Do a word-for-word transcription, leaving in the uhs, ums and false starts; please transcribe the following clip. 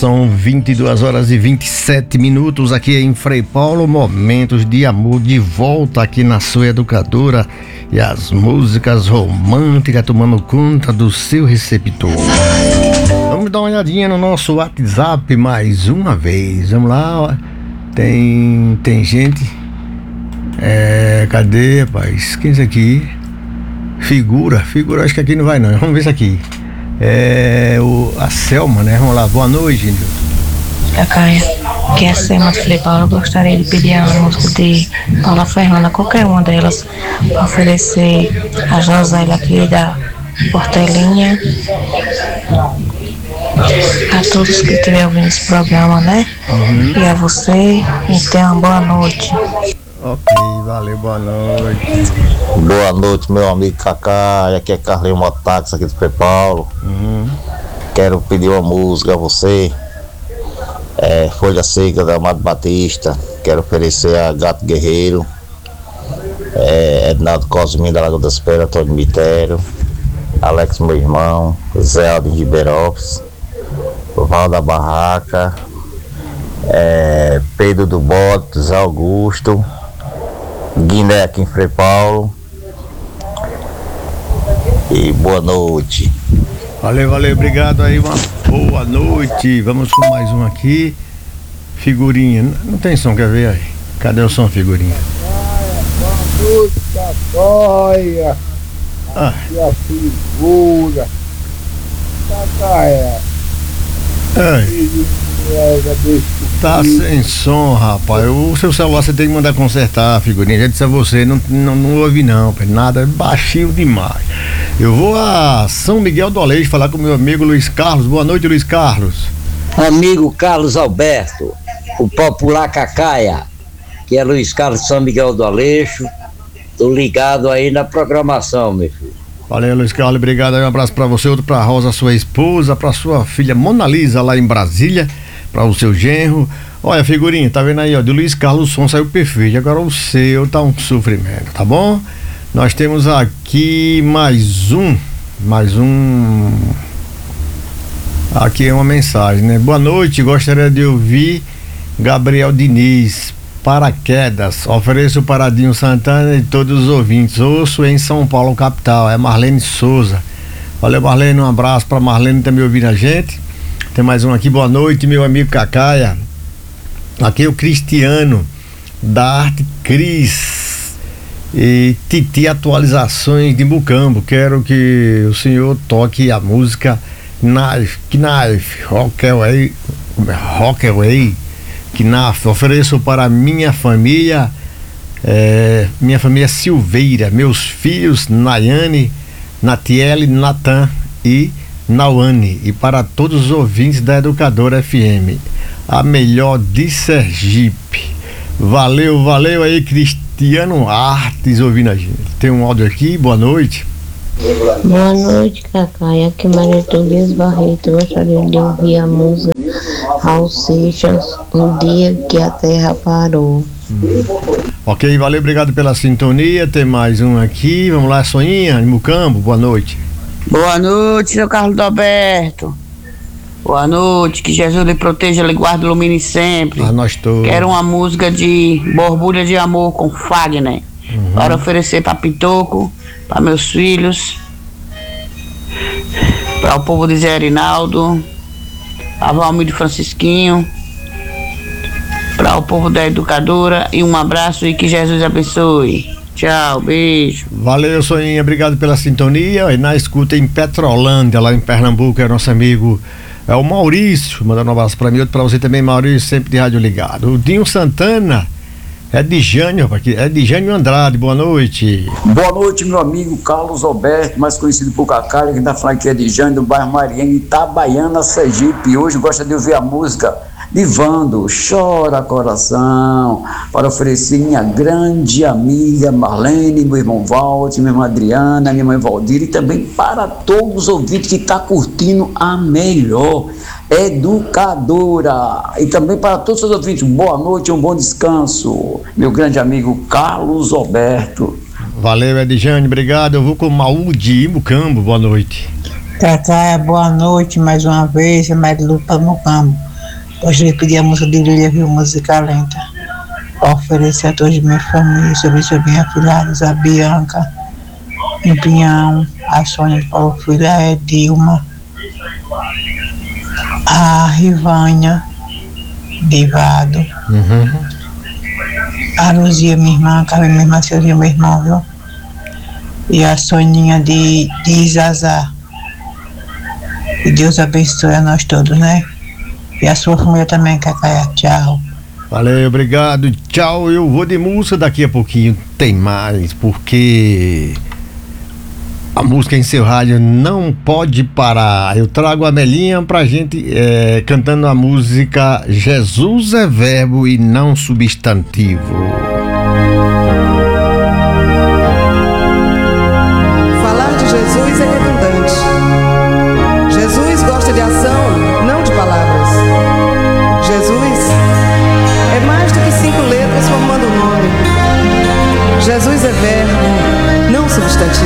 São vinte e duas horas e vinte e sete minutos aqui em Frei Paulo, momentos de amor de volta aqui na sua educadora e as músicas românticas tomando conta do seu receptor. Vamos dar uma olhadinha no nosso WhatsApp mais uma vez. Vamos lá, ó. Tem, tem gente. É, cadê, rapaz? Quem é isso aqui? Figura, figura, acho que aqui não vai não. Vamos ver isso aqui. É o, a Selma, né? Vamos lá, boa noite, gente. Cacaia, que é a Selma de Frei Paulo. Eu gostaria de pedir a música de Paula Fernanda, qualquer uma delas, para oferecer a Josélia aqui da Portelinha, a todos que estiverem ouvindo esse programa, né? Uhum. E a você, e tenha uma boa noite. Ok, valeu, boa noite. Boa noite, meu amigo Cacá. Aqui é Carlinhos Motax, aqui do Frei Paulo. Uhum. Quero pedir uma música a você. É, Folha Seca da Amado Batista. Quero oferecer a Gato Guerreiro, é, Ednaldo Cosminho da Lagoa das Pedras, Antônio Mitério, Alex, meu irmão, Zé Aldo de Ribeirópolis, Val da Barraca, é, Pedro do Bote, Zé Augusto, Guiné aqui em Frei Paulo. E boa noite. Valeu, valeu, obrigado aí, uma boa noite. Vamos com mais um aqui. Figurinha, não tem som, quer ver aí? Cadê o som, figurinha? Boa noite, Cacaia. Ah. E a figura. Cacaia. Ai. Tá sem som, rapaz. O seu celular você tem que mandar consertar, figurinha. Já disse a você, não, não, não ouve não, nada, baixinho demais. Eu vou a São Miguel do Aleixo falar com meu amigo Luiz Carlos. Boa noite, Luiz Carlos. Amigo Carlos Alberto, o popular Cacaia, que é Luiz Carlos São Miguel do Aleixo. Tô ligado aí na programação, meu filho. Valeu, Luiz Carlos, obrigado aí, um abraço pra você, outro pra Rosa, sua esposa, pra sua filha Mona Lisa lá em Brasília, pra o seu genro. Olha, figurinha, tá vendo aí, ó, do Luiz Carlos o som saiu perfeito, agora o seu tá um sofrimento, tá bom? Nós temos aqui mais um, mais um, aqui é uma mensagem, né? Boa noite, gostaria de ouvir Gabriel Diniz, Paraquedas, ofereço para Dinho Santana e todos os ouvintes. Ouço em São Paulo, capital. É Marlene Souza. Valeu, Marlene, um abraço para Marlene também ouvindo a gente. Tem mais um aqui, boa noite, meu amigo Cacaia. Aqui é o Cristiano da Arte Cris e Titi Atualizações de Mucambo. Quero que o senhor toque a música Knife, Knife, Rockaway, Rockaway. Que na, ofereço para minha família, é, minha família Silveira, meus filhos Nayane, Natiele, Natan e Nauane, e para todos os ouvintes da Educadora F M, a melhor de Sergipe. Valeu, valeu aí, Cristiano Artes ouvindo a gente. Tem um áudio aqui, boa noite. Boa noite, Cacai. Aqui é Maria Tobias Barreto. Eu gostaria de ouvir a música Raul Seixas, Um Dia que a Terra Parou. Hum. Ok, valeu, obrigado pela sintonia. Tem mais um aqui. Vamos lá, Soninha, em Mucambo, boa noite. Boa noite, seu Carlos Alberto. Boa noite, que Jesus lhe proteja, lhe guarde, ilumine sempre. A nós todos. Quero uma música de Borbulha de Amor com Fagner, uhum, para oferecer para Pitoco, para meus filhos, para o povo de Zé Rinaldo, para Valmir Francisquinho, para o povo da Educadora, e um abraço e que Jesus abençoe. Tchau, beijo. Valeu, Soninha, obrigado pela sintonia. E na escuta em Petrolândia, lá em Pernambuco, é nosso amigo, é o Maurício, mandando um abraço para mim, outro para você também, Maurício, sempre de rádio ligado. O Dinho Santana é de Jânio, é de Jânio Andrade, boa noite. Boa noite, meu amigo Carlos Alberto, mais conhecido por Cacaia, que da franquia de Jânio, do bairro Mariana, Itabaiana, Sergipe. Hoje gosta de ouvir a música de Vando, Chora Coração, para oferecer minha grande amiga Marlene, meu irmão Walter, minha irmã Adriana, minha mãe Valdir, e também para todos os ouvintes que estão tá curtindo a melhor Educadora, e também para todos os ouvintes, boa noite, um bom descanso, meu grande amigo Carlos Alberto. Valeu, Edjane, obrigado. Eu vou com o Maú de Mucambo, boa noite. Cacá, boa noite mais uma vez, é Marilu para Mucambo. Gostaria de pedir a música de Lília, viu? Música lenta. Para oferecer a todos os meus famílias, sobre seus bem afilhados, a Bianca, em Pinhão, a Sônia de Paulo Filho, a Edilma, a Rivânia de Vado, Uhum. a Luzia, minha irmã, a Carmen, minha irmã, Silvia, meu irmão, viu? E a Soninha de, de Izazá. Que Deus abençoe a nós todos, né? E a sua família também, Cacá. Tchau. Valeu, obrigado, tchau. Eu vou de música, daqui a pouquinho tem mais, porque a música em seu rádio não pode parar. Eu trago a Melinha pra gente é, cantando a música Jesus é verbo e não substantivo. Falar de Jesus é redundante. Jesus gosta de ação, não de palavras. Jesus é mais do que cinco letras formando um nome. Jesus é verbo, não substantivo.